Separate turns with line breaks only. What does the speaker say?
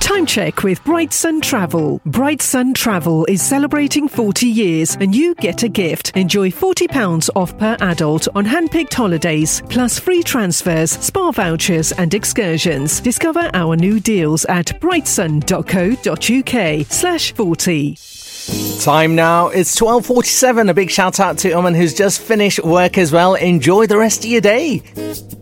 Time check with Bright Sun Travel. Bright Sun Travel is celebrating 40 years and you get a gift. Enjoy £40 off per adult on hand-picked holidays, plus free transfers, spa vouchers and excursions. Discover our new deals at brightsun.co.uk/40.
Time now, it's 12:47. A big shout out to Oman who's just finished work as well. Enjoy the rest of your day.